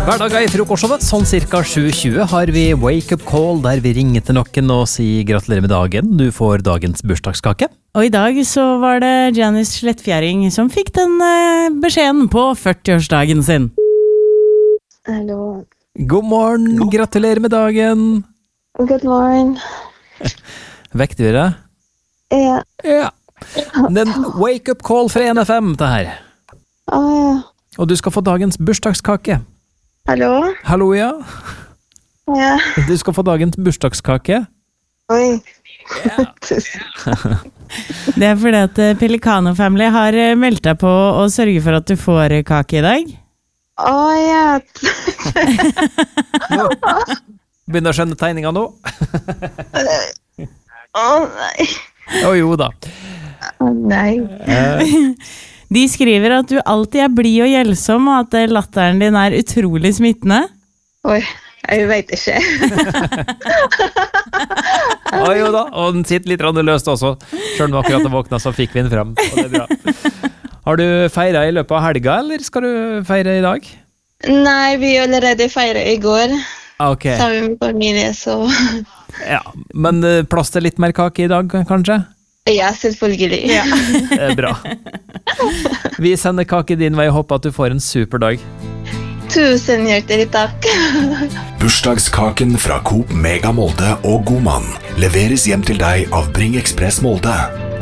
Hverdager I frokostshowet, sånn cirka 7:20 har vi Wake Up Call, der vi ringer til noen og sier gratulerer med dagen. Du får dagens bursdagskake. Og I dag så var det Janice Slettfjæring som fikk den beskjeden på 40-årsdagen sin. Hallo. God morgen, gratulerer med dagen. Good morning. Vekte du det? Ja. Ja. Den Wake Up Call fra NFM, det her. Ja. Og du skal få dagens bursdagskake. Hallo? Hallo, ja. Ja. Du skal få dagens bursdagskake. Oi. Det fordi at Pelicano Family har meldt deg på å sørge for at du får kake I dag. Ja. Begynner å skjønne tegninga nå. Nei. Jo da. Nei. De skriver at du alltid blid og hjelsom, og at latteren din utrolig smittende. Oi, jeg vet ikke. Jo da, og den sitter litt løst også. Selv om akkurat det våkna, så fikk vi den frem. Og det bra. Har du feiret I løpet av helga, eller skal du feire I dag? Nei, vi allerede feiret I går. Ok. Sammen med familie, så... Ja, men plass til litt mer kake I dag, kanskje? Ja, selvfølgelig. Ja. Det bra. Vi sender kake din vei og håper at du får en super dag. Tusen hjertelig takk. Bursdagskaken fra Coop Mega Molde og Godmann leveres hjem til deg av Bring Express Molde.